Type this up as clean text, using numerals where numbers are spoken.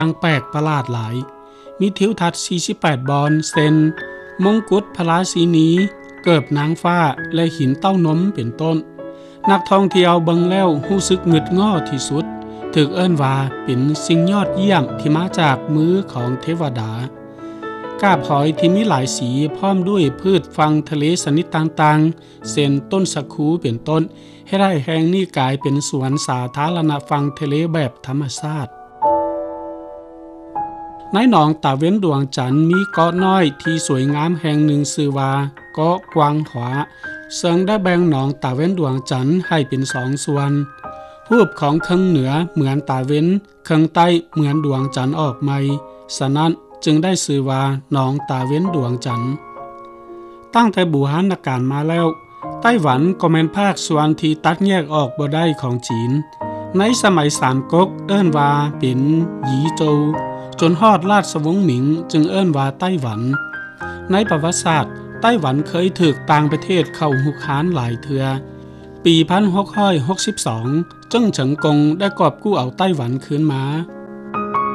างแปลกประหลาดหลายมีทิวทัศน์48บอนเซนมงกุฎพระราชินีเกิบนางฟ้าและหินเต้านมเป็นต้นนักท่องเที่ยวเบิ่งแล้วรู้สึกงึดง้อที่สุดถูกเอิ้นว่าเป็นสิ่งยอดเยี่ยมที่มาจากมือของเทวดากาบหอยที่มีหลายสีพร้อมด้วยพืชฟังทะเลชนิดต่างๆเช่นต้นสะคูเป็นต้นให้ได้แห่งนี้กลายเป็นสวนสาธารณะฟังทะเลแบบธรรมชาติในหนองตาเว้นดวงจันทร์มีเกาะน้อยที่สวยงามแห่งหนึ่งชื่อว่าเกาะกวางหวาซึ่งได้แบ่งหนองตาเว้นดวงจันทร์ให้เป็น2ส่วนรูปของครึ่งเหนือเหมือนตาเว้นครึ่งใต้เหมือนดวงจันทร์ออกใหม่ฉะนั้นจึงได้ชื่อว่าหนองตาเว้นดวงจันทร์ตั้งแต่โบราณกาลมาแล้วไต้หวันก็แม่นภาคส่วนที่ตัดแยกออกบ่ได้ของจีนในสมัยสามก๊กเอิ้นว่าเป็นหยีโจวจนฮอดราชวงศ์หมิงจึงเอิ้นว่าไต้หวันในประวัติศาสตร์ไต้หวันเคยถูกต่างประเทศเข้าหุกหานหลายเทื่อปี1662จึงเฉิงกงได้กอบกู้เอาไต้หวันคืนมา